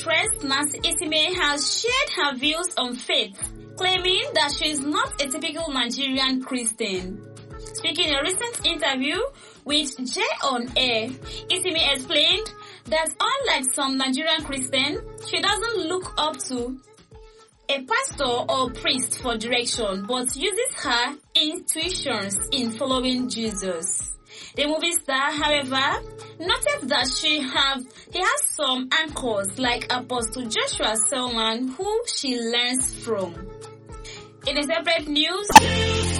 actress Nancy Isime has shared her views on faith, claiming that she is not a typical Nigerian Christian. Speaking in a recent interview with J on Air, Isime explained that unlike some Nigerian Christians, she doesn't look up to a pastor or priest for direction, but uses her intuitions in following Jesus. The movie star, however, noted that he has some anchors like Apostle Joshua Selman, who she learns from. In a separate news,